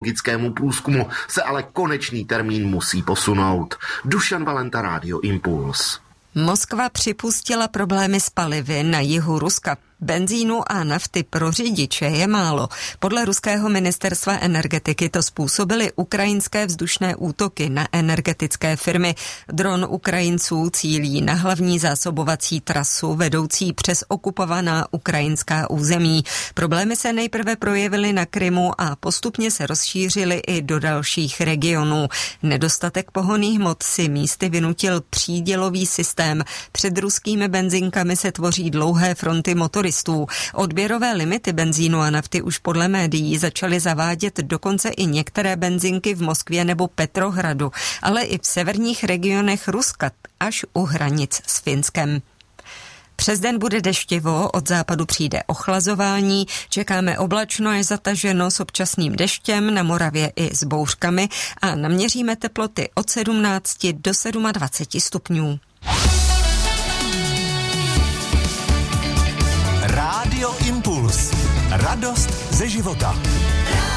meteorologickému průzkumu se ale konečný termín musí posunout. Dušan Valenta, Rádio Impuls. Moskva připustila problémy s palivy na jihu Ruska. Benzínu a nafty pro řidiče je málo. Podle ruského ministerstva energetiky to způsobily ukrajinské vzdušné útoky na energetické firmy. Dron Ukrajinců cílí na hlavní zásobovací trasu vedoucí přes okupovaná ukrajinská území. Problémy se nejprve projevily na Krymu a postupně se rozšířily i do dalších regionů. Nedostatek pohonných hmot si místy vynutil přídělový systém. Před ruskými benzinkami se tvoří dlouhé fronty motoristů. Odběrové limity benzínu a nafty už podle médií začaly zavádět dokonce i některé benzinky v Moskvě nebo Petrohradu, ale i v severních regionech Ruska, až u hranic s Finskem. Přes den bude deštivo, od západu přijde ochlazování, čekáme oblačno až zataženo s občasným deštěm, na Moravě i s bouřkami a naměříme teploty od 17 do 27 stupňů. Rádio Impuls. Radost ze života.